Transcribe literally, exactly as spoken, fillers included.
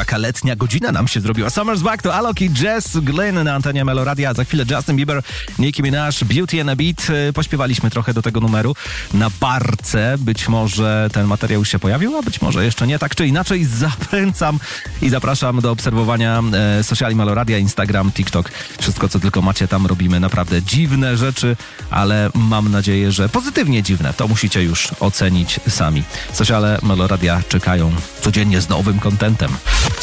taka letnia godzina nam się zrobiła. Summer's Back to Alok i Jess Glynn na antenie Meloradia. Za chwilę Justin Bieber, Nicki Minaj, Beauty and a Beat. Pośpiewaliśmy trochę do tego numeru na barce. Być może ten materiał już się pojawił, a być może jeszcze nie. Tak czy inaczej zachęcam i zapraszam do obserwowania e, sociali Meloradia, Instagram, TikTok. Wszystko, co tylko macie, tam robimy naprawdę dziwne rzeczy, ale mam nadzieję, że pozytywnie dziwne. To musicie już ocenić sami. Sociale Meloradia czekają codziennie z nowym kontentem.